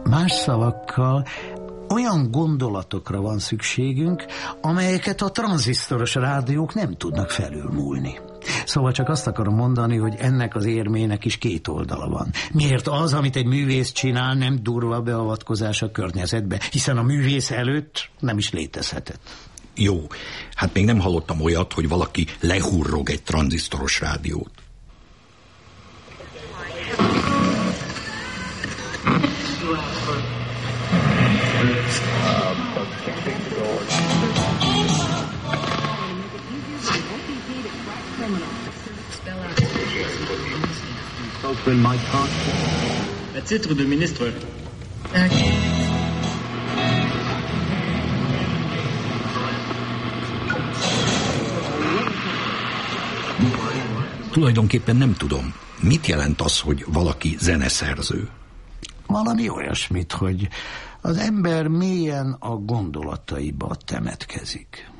Más szavakkal, olyan gondolatokra van szükségünk, amelyeket a tranzisztoros rádiók nem tudnak felülmúlni. Szóval csak azt akarom mondani, hogy ennek az érmének is két oldala van. Miért az, amit egy művész csinál, nem durva beavatkozás a környezetbe, hiszen a művész előtt nem is létezhetett. Jó, hát még nem hallottam olyat, hogy valaki lehurrog egy tranzisztoros rádiót. À titre de ministre. Tulajdonképpen nem tudom, mit jelent az, hogy valaki zeneszerző. Valami olyasmit, hogy az ember mélyen a gondolataiba temetkezik.